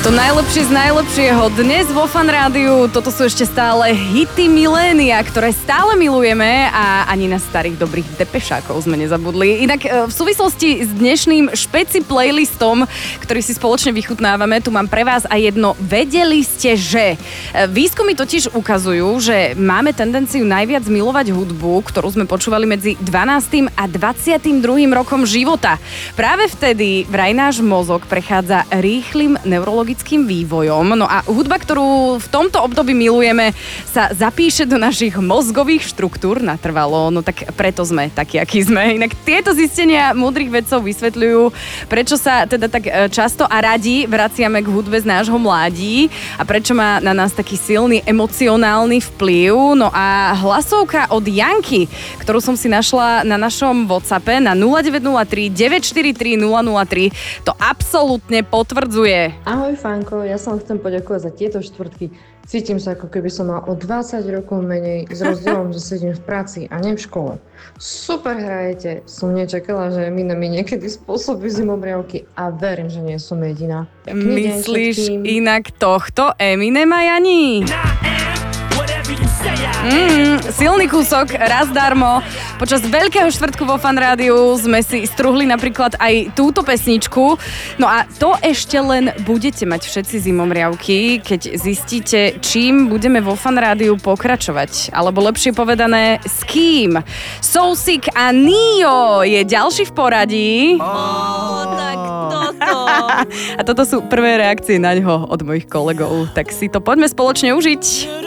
To najlepšie z najlepšieho dnes vo Fan Rádiu. Toto sú ešte stále hity milénia, ktoré stále milujeme a ani na starých dobrých depešákov sme nezabudli. Inak v súvislosti s dnešným špeci playlistom, ktorý si spoločne vychutnávame, tu mám pre vás aj jedno. Vedeli ste, že výskumy totiž ukazujú, že máme tendenciu najviac milovať hudbu, ktorú sme počúvali medzi 12. a 22. rokom života. Práve vtedy vraj náš mozog prechádza rýchlym neurologickým vývojom. No a hudba, ktorú v tomto období milujeme, sa zapíše do našich mozgových štruktúr natrvalo. No tak preto sme takí, akí sme. Inak tieto zistenia múdrych vedcov vysvetľujú, prečo sa teda tak často a radi vraciame k hudbe z nášho mládí a prečo má na nás taký silný emocionálny vplyv. No a hlasovka od Janky, ktorú som si našla na našom WhatsAppe na 0903 943 003, to absolútne potvrdzuje. Ahoj Fanko, ja sa vám chcem poďakovať za tieto štvrtky. Cítim sa, ako keby som mal o 20 rokov menej s rozdielom, že sedím v práci a nie v škole. Super hrajete, som nečakala, že Eminem mi niekedy spôsobí zimomriavky a verím, že nie som jediná. Myslíš inak tohto Eminema, Jani? Silný kúsok, raz darmo. Počas Veľkého štvrtku vo Fan Rádiu sme si struhli napríklad aj túto pesničku. No a to ešte len budete mať všetci zimomriavky, keď zistíte, čím budeme vo Fan Rádiu pokračovať. Alebo lepšie povedané, s kým. So Sick a Nio je ďalší v poradí. Tak toto. A toto sú prvé reakcie na ňo od mojich kolegov. Tak si to poďme spoločne užiť.